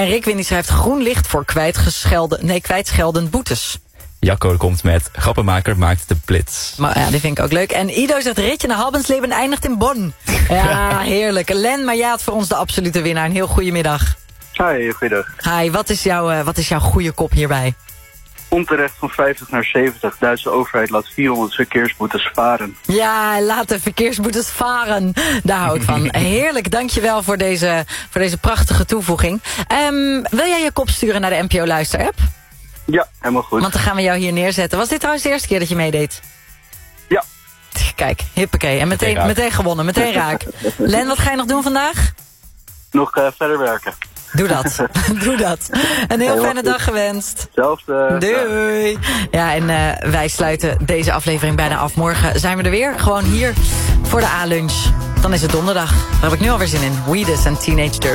En Rikwin die schrijft groen licht voor kwijtscheldend boetes. Jacco komt met grappenmaker maakt de blitz. Maar ja, die vind ik ook leuk. En Ido zegt ritje naar Halbensleben eindigt in Bonn. Ja, heerlijk. Len Majaat voor ons de absolute winnaar. Een heel goede middag. Hi, goeiedag. Hi, wat is jouw goede kop hierbij? Onterecht van 50 naar 70. Duitse overheid laat 400 verkeersboetes varen. Ja, laat de verkeersboetes varen. Daar hou ik van. Heerlijk, dankjewel voor deze prachtige toevoeging. Wil jij je kop sturen naar de NPO Luister-app? Ja, helemaal goed. Want dan gaan we jou hier neerzetten. Was dit trouwens de eerste keer dat je meedeed? Ja. Kijk, hippakee. En meteen gewonnen, meteen raak. Len, wat ga je nog doen vandaag? Nog verder werken. Doe dat. Doe dat. Een heel fijne dag gewenst. Hetzelfde. Doei. Ja, en wij sluiten deze aflevering bijna af. Morgen zijn we er weer. Gewoon hier voor de A-lunch. Dan is het donderdag. Daar heb ik nu alweer zin in. Weedus en Teenage Dirty.